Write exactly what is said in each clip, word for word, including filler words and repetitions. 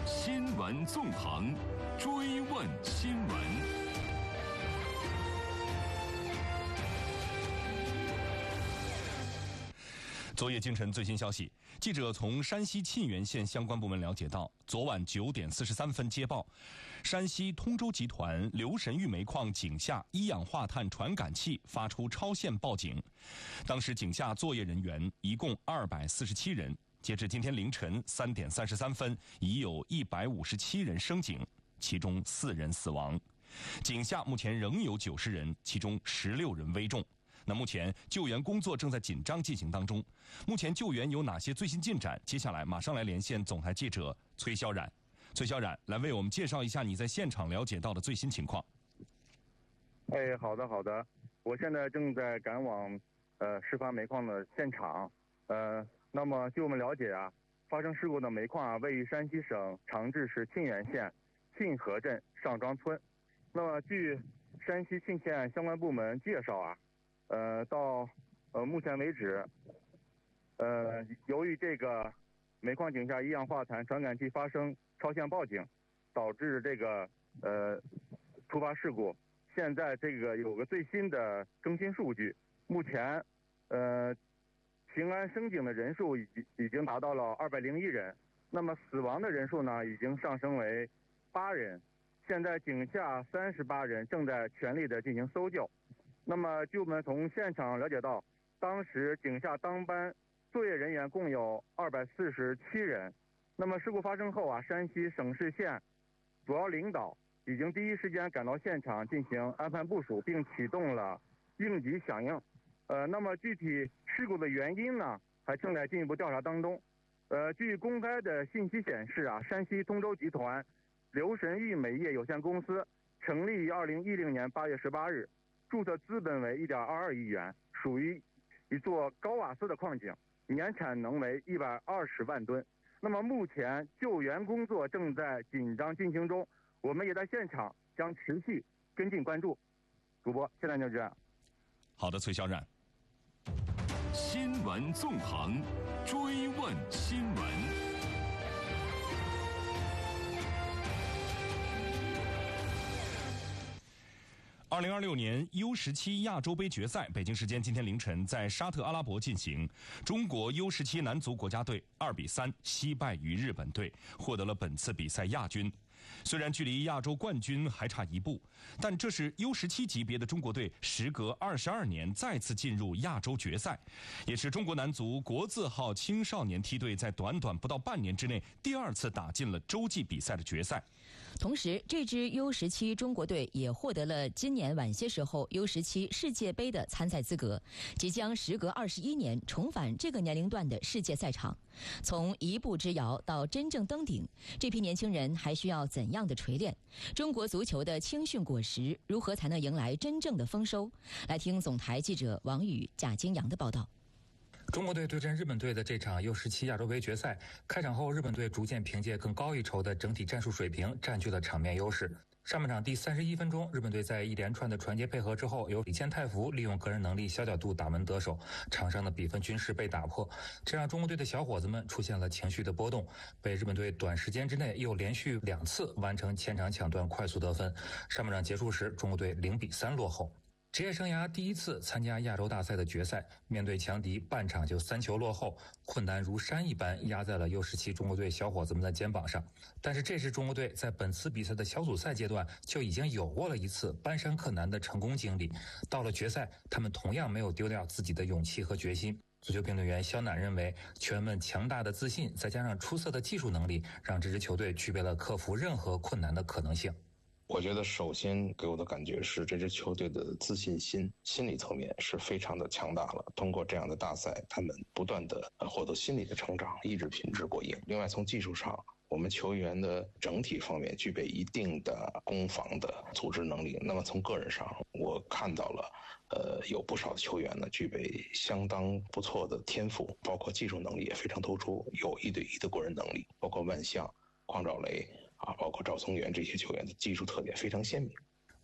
新闻纵横，追问新闻。昨夜今晨最新消息，记者从山西沁源县相关部门了解到，昨晚九点四十三分接报，山西通州集团留神峪煤矿井下一氧化碳传感器发出超限报警。当时井下作业人员一共二百四十七人，截至今天凌晨三点三十三分，已有一百五十七人升井，其中四人死亡。井下目前仍有九十人，其中十六人危重。那目前救援工作正在紧张进行当中。目前救援有哪些最新进展？接下来马上来连线总台记者崔小冉。崔小冉，来为我们介绍一下你在现场了解到的最新情况。 哎，好的好的，我现在正在赶往呃事发煤矿的现场。呃，那么据我们了解啊，发生事故的煤矿啊位于山西省长治市沁源县沁河镇上庄村。那么据山西沁县相关部门介绍啊。呃，到呃目前为止，呃，由于这个煤矿井下一氧化碳传感器发生超限报警，导致这个呃突发事故。现在这个有个最新的更新数据，目前呃平安升井的人数已已经达到了二百零一人，那么死亡的人数呢已经上升为八人。现在井下三十八人正在全力的进行搜救。那么据我们从现场了解到，当时井下当班作业人员共有二百四十七人。那么事故发生后啊，山西省市县主要领导已经第一时间赶到现场进行安排部署，并启动了应急响应。呃，那么具体事故的原因呢，还正在进一步调查当中。呃，据公开的信息显示啊，山西通州集团留神峪煤业有限公司成立于二零一零年八月十八日。注册资本为 一点二二亿元，属于一座高瓦斯的矿井，年产能为一百二十万吨。那么目前救援工作正在紧张进行中，我们也在现场将持续跟进关注。主播，现在就这样。 好的，崔小冉。新闻纵横，追问新闻。二零二六年 U 十七 亚洲杯决赛，北京时间今天凌晨在沙特阿拉伯进行。中国 U 十七 男足国家队二比三惜败于日本队，获得了本次比赛亚军。虽然距离亚洲冠军还差一步，但这是 U 十七 级别的中国队时隔二十二年再次进入亚洲决赛，也是中国男足国字号青少年梯队在短短不到半年之内第二次打进了洲际比赛的决赛。 同时，这支 U 十七 中国队也获得了今年晚些时候 U 十七 世界杯的参赛资格，即将时隔二十一年重返这个年龄段的世界赛场。从一步之遥到真正登顶，这批年轻人还需要怎样的锤炼？中国足球的青训果实如何才能迎来真正的丰收？来听总台记者王宇、贾金阳的报道。 中国队对阵日本队的这场 U 十七 亚洲杯决赛，开场后日本队逐渐凭借更高一筹的整体战术水平占据了场面优势。上半场第三十一分钟，日本队在一连串的传接配合之后，由李健太福利用个人能力小角度打门得手，场上的比分均势被打破，这让中国队的小伙子们出现了情绪的波动，被日本队短时间之内又连续两次完成前场抢断快速得分。上半场结束时，中国队零比三落后。职业生涯第一次参加亚洲大赛的决赛，面对强敌半场就三球落后，困难如山一般压在了 U 十七 中国队小伙子们的肩膀上。但是这支中国队在本次比赛的小组赛阶段就已经有过了一次搬山克难的成功经历，到了决赛他们同样没有丢掉自己的勇气和决心。足球评论员肖楠认为，球员们强大的自信再加上出色的技术能力，让这支球队具备了克服任何困难的可能性。 我觉得首先给我的感觉是这支球队的自信心心理层面是非常的强大了，通过这样的大赛他们不断的获得心理的成长，意志品质过硬。另外从技术上，我们球员的整体方面具备一定的攻防的组织能力。那么从个人上，我看到了呃，有不少球员呢具备相当不错的天赋，包括技术能力也非常突出，有一对一的过人能力，包括万象、匡兆雷啊，包括赵松元这些球员的技术特点非常鲜明。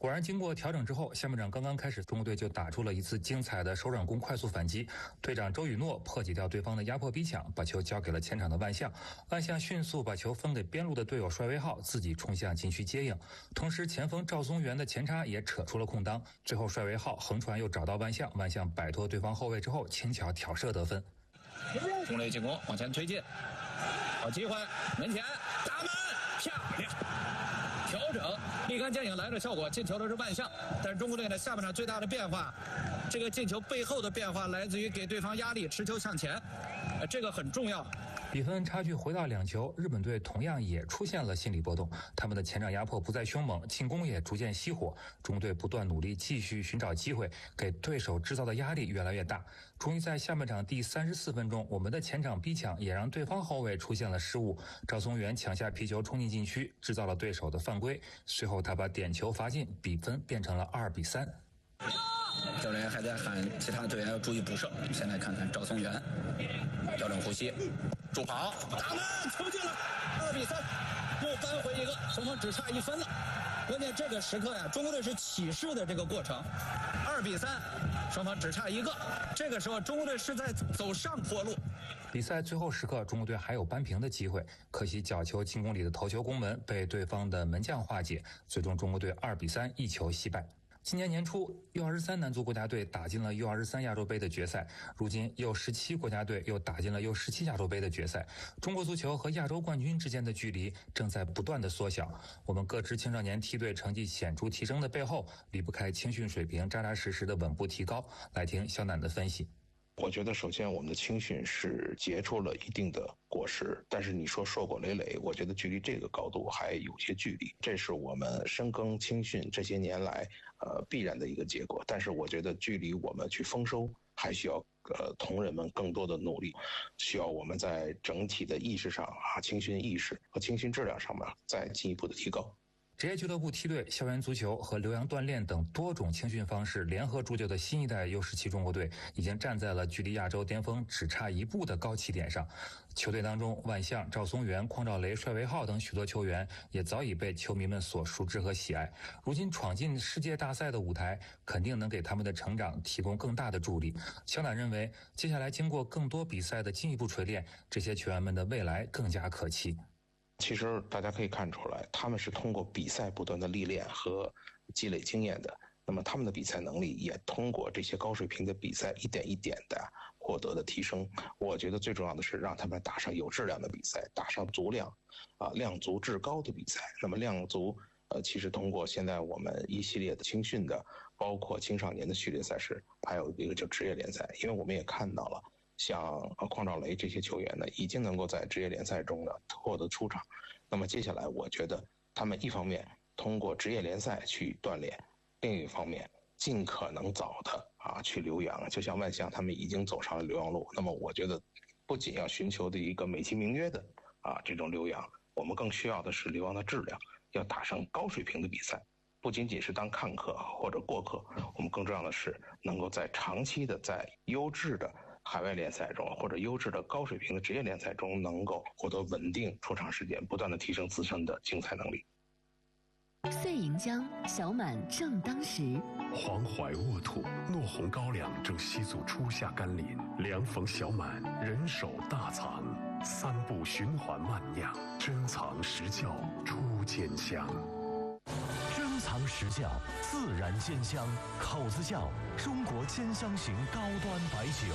果然，经过调整之后，下半场刚刚开始，中国队就打出了一次精彩的手掌功快速反击。队长周雨诺破解掉对方的压迫逼抢，把球交给了前场的万象。万象迅速把球分给边路的队友帅威浩，自己冲向禁区接应。同时，前锋赵松元的前插也扯出了空当。最后，帅威浩横传又找到万象，万象摆脱对方后卫之后，轻巧挑射得分。 中队进攻往前推进，好机会，门前打门，漂亮！调整立竿见影来的效果，进球的是万象。但是中国队呢，下半场最大的变化，这个进球背后的变化来自于给对方压力，持球向前，呃，这个很重要。 比分差距回到两球，日本队同样也出现了心理波动，他们的前场压迫不再凶猛，进攻也逐渐熄火。中国队不断努力，继续寻找机会，给对手制造的压力越来越大。终于在下半场第三十四分钟，我们的前场逼抢也让对方后卫出现了失误。赵松元抢下皮球冲进禁区，制造了对手的犯规。随后他把点球罚进，比分变成了二比三。 教练还在喊其他队员要注意补射。先来看看赵松元，调整呼吸，助跑，打门，球进了，二比三，又扳回一个，双方只差一分了。关键这个时刻呀，中国队是起势的这个过程，二比三，双方只差一个。这个时候，中国队是在走上坡路。 比赛最后时刻，中国队还有扳平的机会，可惜角球进攻里的头球攻门被对方的门将化解，最终中国队二比三一球惜败。今年年初 U 二十三 男足国家队打进了 U 二十三 亚洲杯的决赛，如今 U 十七 国家队又打进了 U 十七 亚洲杯的决赛。中国足球和亚洲冠军之间的距离正在不断的缩小。我们各支青少年梯队成绩显著提升的背后，离不开青训水平扎扎实实的稳步提高。来听肖楠的分析。 我觉得首先我们的青训是结出了一定的果实，但是你说硕果累累，我觉得距离这个高度还有些距离，这是我们深耕青训这些年来呃必然的一个结果。但是我觉得距离我们去丰收还需要呃同仁们更多的努力，需要我们在整体的意识上啊，青训意识和青训质量上面再进一步的提高。 职业俱乐部梯队、校园足球和留洋锻炼等多种青训方式联合铸就的新一代 U 十七 中国队，已经站在了距离亚洲巅峰只差一步的高起点上。球队当中，万象、赵松元、匡兆雷、帅威浩等许多球员也早已被球迷们所熟知和喜爱。如今闯进世界大赛的舞台，肯定能给他们的成长提供更大的助力。肖楠认为，接下来经过更多比赛的进一步锤炼，这些球员们的未来更加可期。 其实大家可以看出来，他们是通过比赛不断的历练和积累经验的。那么他们的比赛能力也通过这些高水平的比赛一点一点的获得的提升。我觉得最重要的是让他们打上有质量的比赛，打上足量，啊量足质高的比赛。那么量足，呃，其实通过现在我们一系列的青训的，包括青少年的序列赛事，还有一个叫职业联赛，因为我们也看到了。像匡兆雷这些球员呢，已经能够在职业联赛中呢获得出场。那么接下来，我觉得他们一方面通过职业联赛去锻炼，另一方面尽可能早的啊去留洋。就像万象他们已经走上了留洋路。那么我觉得，不仅要寻求的一个美其名曰的啊这种留洋，我们更需要的是留洋的质量，要打上高水平的比赛。不仅仅是当看客或者过客，我们更重要的是能够在长期的在优质的海外联赛中或者优质的高水平的职业联赛中，能够获得稳定出场时间，不断的提升自身的竞赛能力。 岁银江，小满正当时。 黄淮沃土，糯红高粱正西祖初夏甘霖，凉逢小满，人手大藏，三步循环慢酿，珍藏实窖出坚香。 珍藏实窖，自然鲜香，口子窖，中国坚香型高端白酒。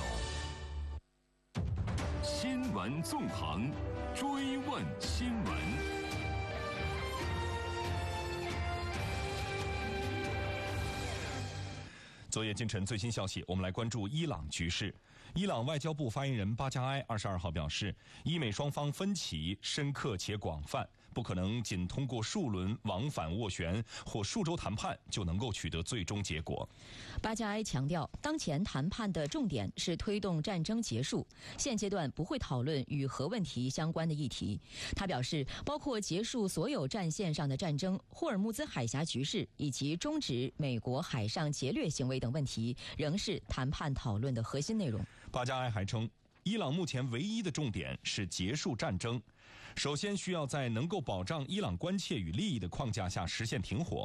新闻纵横，追问新闻。 昨夜今晨最新消息，我们来关注伊朗局势。伊朗外交部发言人巴加埃二十二号表示，伊美双方分歧深刻且广泛，不可能仅通过数轮往返斡旋或数周谈判就能够取得最终结果。 巴加埃强调，当前谈判的重点是推动战争结束，现阶段不会讨论与核问题相关的议题。他表示，包括结束所有战线上的战争、霍尔木兹海峡局势以及终止美国海上劫掠行为等问题，仍是谈判讨论的核心内容。 巴加埃还称，伊朗目前唯一的重点是结束战争，首先需要在能够保障伊朗关切与利益的框架下实现停火。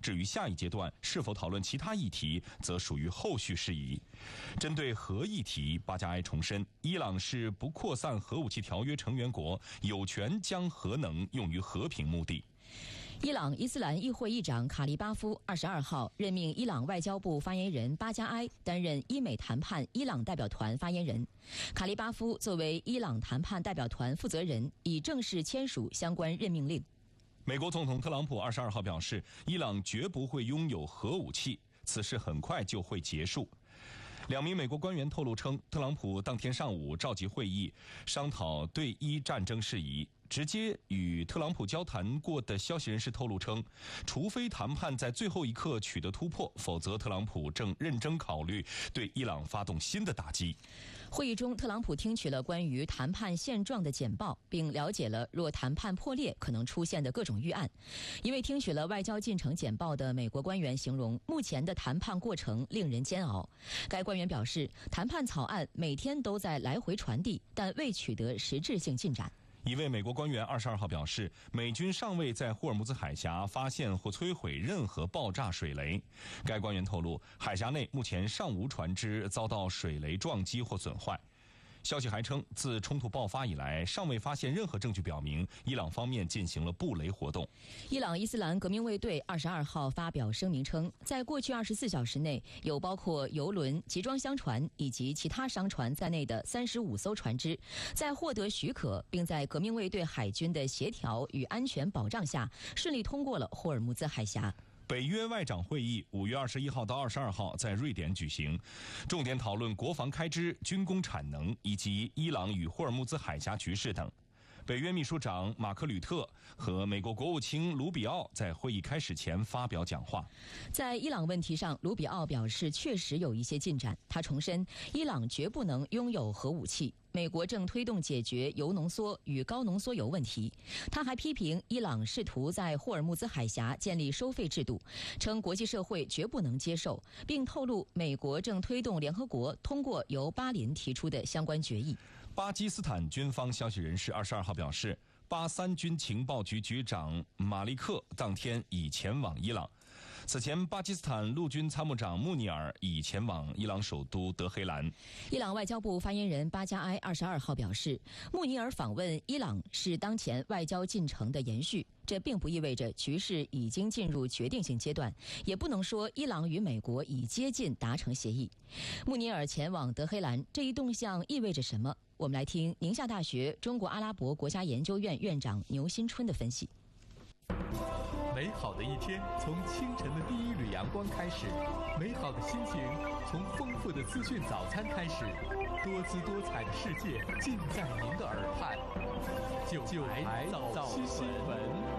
至于下一阶段是否讨论其他议题，则属于后续事宜。针对核议题，巴加埃重申，伊朗是不扩散核武器条约成员国，有权将核能用于和平目的。 伊朗伊斯兰议会议长卡利巴夫二十二号任命伊朗外交部发言人巴加埃担任伊美谈判伊朗代表团发言人。卡利巴夫作为伊朗谈判代表团负责人，已正式签署相关任命令。 美国总统特朗普二十二号表示，伊朗绝不会拥有核武器，此事很快就会结束。两名美国官员透露称，特朗普当天上午召集会议，商讨对伊战争事宜。直接与特朗普交谈过的消息人士透露称，除非谈判在最后一刻取得突破，否则特朗普正认真考虑对伊朗发动新的打击。 会议中，特朗普听取了关于谈判现状的简报，并了解了若谈判破裂可能出现的各种预案。一位听取了外交进程简报的美国官员形容，目前的谈判过程令人煎熬。该官员表示，谈判草案每天都在来回传递，但未取得实质性进展。 一位美国官员二十二号表示，美军尚未在霍尔木兹海峡发现或摧毁任何爆炸水雷。该官员透露，海峡内目前尚无船只遭到水雷撞击或损坏。消息还称，自冲突爆发以来，尚未发现任何证据表明伊朗方面进行了布雷活动。 伊朗伊斯兰革命卫队二十二号发表声明称，在过去二十四小时内，有包括油轮、集装箱船以及其他商船在内的三十五艘船只，在获得许可并在革命卫队海军的协调与安全保障下，顺利通过了霍尔木兹海峡。 北约外长会议五月二十一号到二十二号在瑞典举行，重点讨论国防开支、军工产能以及伊朗与霍尔木兹海峡局势等。北约秘书长马克吕特和美国国务卿卢比奥在会议开始前发表讲话。 在伊朗问题上，卢比奥表示确实有一些进展。他重申，伊朗绝不能拥有核武器。美国正推动解决铀浓缩与高浓缩铀问题。他还批评伊朗试图在霍尔木兹海峡建立收费制度，称国际社会绝不能接受，并透露美国正推动联合国通过由巴林提出的相关决议。 巴基斯坦军方消息人士二十二号表示，巴三军情报局局长马利克当天已前往伊朗。此前，巴基斯坦陆军参谋长穆尼尔已前往伊朗首都德黑兰。 伊朗外交部发言人巴加埃二十二号表示，穆尼尔访问伊朗是当前外交进程的延续，这并不意味着局势已经进入决定性阶段，也不能说伊朗与美国已接近达成协议。穆尼尔前往德黑兰这一动向意味着什么？我们来听宁夏大学中国阿拉伯国家研究院院长牛新春的分析。 美好的一天从清晨的第一缕阳光开始，美好的心情从丰富的资讯早餐开始，多姿多彩的世界尽在您的耳畔。九台早新闻，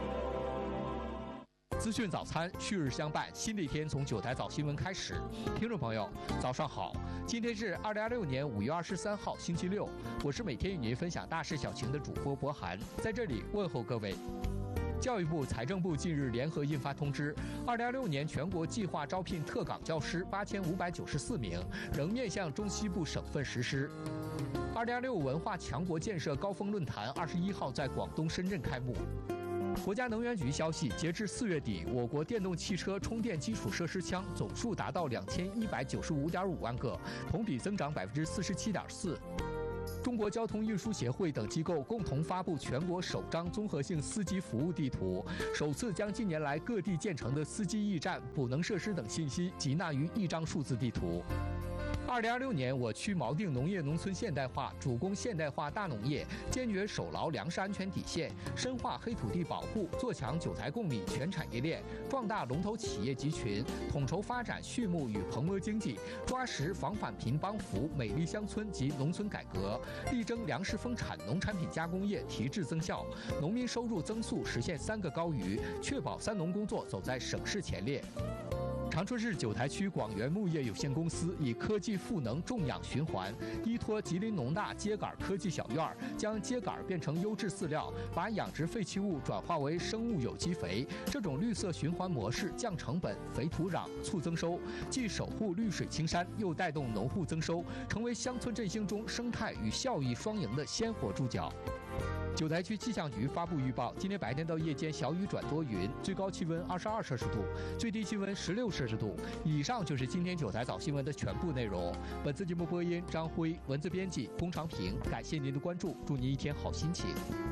资讯早餐旭日相伴，新的一天从九台早新闻开始。听众朋友，早上好，今天是二零二六年五月二十三号，星期六，我是每天与您分享大事小情的主播博涵，在这里问候各位。教育部、财政部近日联合印发通知，二零二六年全国计划招聘特岗教师八千五百九十四名，仍面向中西部省份实施。二零二六文化强国建设高峰论坛二十一号在广东深圳开幕。国家能源局消息，截至四月底，我国电动汽车充电基础设施枪总数达到两千一百九十五点五万个，同比增长百分之四十七点四。中国交通运输协会等机构共同发布全国首张综合性司机服务地图，首次将近年来各地建成的司机驿站、补能设施等信息集纳于一张数字地图。二零二六年，我区锚定农业农村现代化，主攻现代化大农业，坚决守牢粮食安全底线，深化黑土地保护，做强九台共米全产业链，壮大龙头企业集群，统筹发展畜牧与棚膜经济，抓实防反贫帮扶、美丽乡村及农村改革，力争粮食丰产、农产品加工业提质增效，农民收入增速实现三个高于，确保三农工作走在省市前列。长春市九台区广源牧业有限公司以科技赋能种养循环，依托吉林农大秸秆科技小院，将秸秆变成优质饲料，把养殖废弃物转化为生物有机肥。这种绿色循环模式降成本、肥土壤、促增收，既守护绿水青山，又带动农户增收，成为乡村振兴中生态与效益双赢的鲜活注脚。 九台区气象局发布预报，今天白天到夜间小雨转多云，最高气温二十二摄氏度，最低气温十六摄氏度。以上就是今天九台早新闻的全部内容。本次节目播音张辉，文字编辑龚长平。感谢您的关注，祝您一天好心情。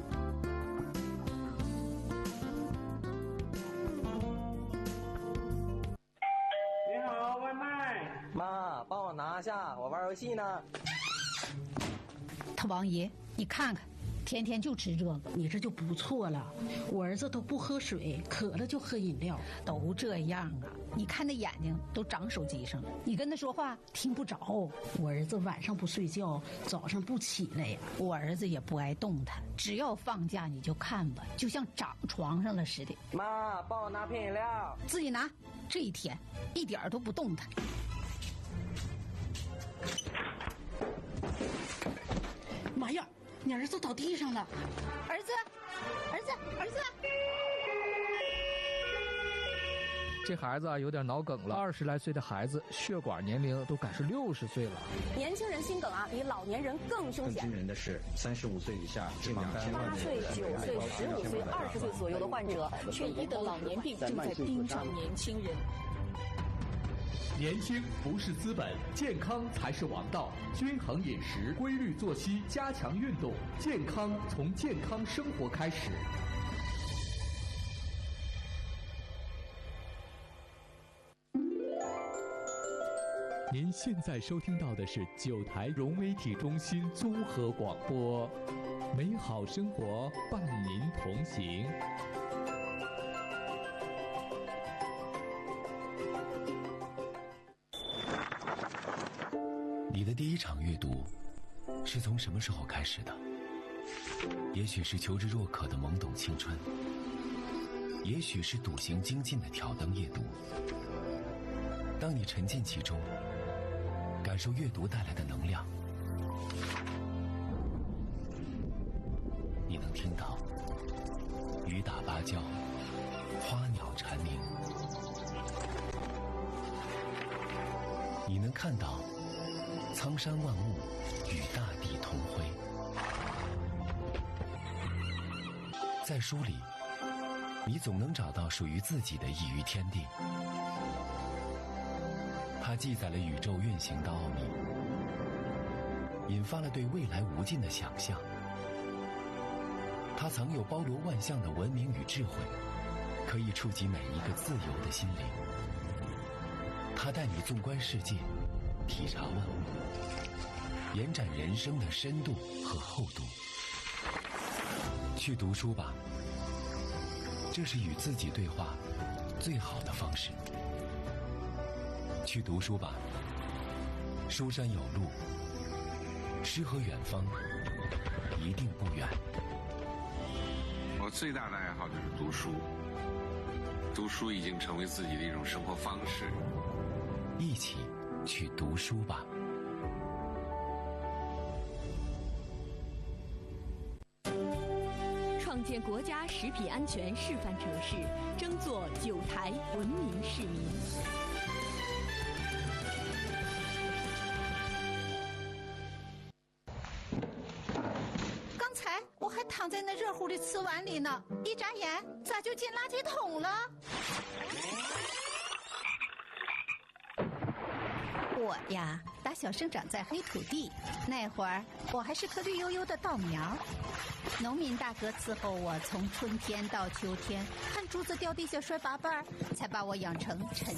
你好，外卖。 妈，帮我拿下，我玩游戏呢。 他王爷，你看看。天天就吃这个， 你这就不错了。我儿子都不喝水，渴了就喝饮料， 都这样啊！你看那眼睛都长手机上了，你跟他说话听不着。 我儿子晚上不睡觉，早上不起来呀。 我儿子也不爱动弹，只要放假你就看吧，就像长床上了似的。 妈，帮我拿瓶饮料。 自己拿。这一天一点都不动弹。 妈呀！你儿子倒地上了， 儿子，儿子，儿子！ 这孩子啊有点脑梗了，二十来岁的孩子，血管年龄都赶是六十岁了。 年轻人心梗啊，比老年人更凶险。 更惊人的是，三十五岁以下近两千万人， 八岁、九岁、十五岁、二十岁左右的患者，却医的老年病正在盯上年轻人。 年轻不是资本，健康才是王道。均衡饮食，规律作息，加强运动，健康从健康生活开始。您现在收听到的是九台融媒体中心综合广播，美好生活伴您同行。 你的第一场阅读是从什么时候开始的？也许是求知若渴的懵懂青春，也许是笃行精进的挑灯夜读。当你沉浸其中，感受阅读带来的能量，你能听到雨打芭蕉，花鸟蝉鸣，你能看到苍山万物与大地同辉。在书里，你总能找到属于自己的一隅天地。它记载了宇宙运行的奥秘，引发了对未来无尽的想象。它藏有包罗万象的文明与智慧，可以触及每一个自由的心灵。它带你纵观世界，体察万物，延展人生的深度和厚度。去读书吧，这是与自己对话最好的方式。去读书吧，书山有路，诗和远方一定不远。 我最大的爱好就是读书，读书已经成为自己的一种生活方式。 一起去读书吧。 创建国家食品安全示范城市，争做九台文明市民。 刚才我还躺在那热乎的瓷碗里呢，一眨眼咋就进垃圾桶了？我呀，打小生长在黑土地，那会儿我还是颗绿油油的稻苗。农民大哥伺候我从春天到秋天，看竹子掉地下摔八瓣，才把我养成沉